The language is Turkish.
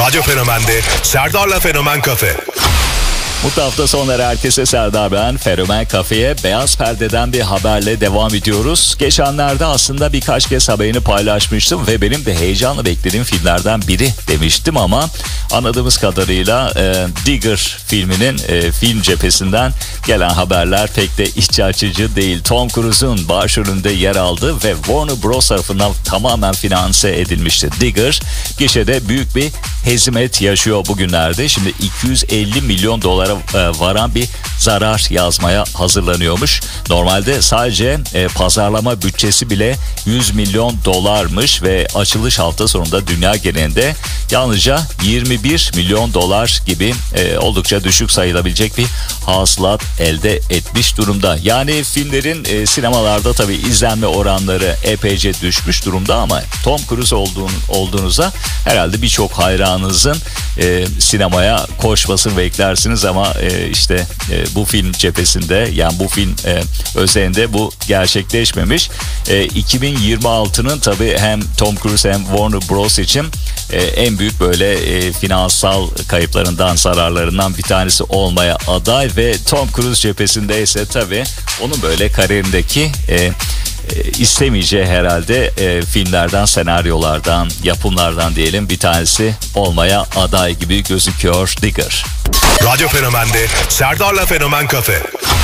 Radyo Fenomen'de Serdar'la Fenomen Kafe. Mutlu hafta sonları herkese, Serdar ben. Fenomen Kafe'ye beyaz perdeden bir haberle devam ediyoruz. Geçenlerde aslında birkaç kez haberini paylaşmıştım ve benim de heyecanla beklediğim filmlerden biri demiştim ama anladığımız kadarıyla Digger filminin film cephesinden gelen haberler pek de iç açıcı değil. Tom Cruise'un başrolünde yer aldığı ve Warner Bros tarafından tamamen finanse edilmişti. Digger gişede büyük bir hezimet yaşıyor bugünlerde. Şimdi 250 milyon dolara varan bir zarar yazmaya hazırlanıyormuş. Normalde sadece pazarlama bütçesi bile 100 milyon dolarmış ve açılış hafta sonunda dünya genelinde yalnızca 21 milyon dolar gibi oldukça düşük sayılabilecek bir hasılat elde etmiş durumda. Yani filmlerin sinemalarda tabii izlenme oranları epeyce düşmüş durumda ama Tom Cruise olduğunuzda herhalde birçok hayranınızın sinemaya koşmasını beklersiniz ama işte bu film cephesinde, yani bu film özelinde bu gerçekleşmemiş. 2026'nın tabii hem Tom Cruise hem Warner Bros için en büyük böyle finansal kayıplarından, zararlarından bir tanesi olmaya aday ve Tom Cruise cephesinde ise tabii onun böyle kariyerindeki istemeyeceği herhalde filmlerden, senaryolardan, yapımlardan diyelim bir tanesi olmaya aday gibi gözüküyor Digger. Radyo Fenomen'de Serdar'la Fenomen Kafe.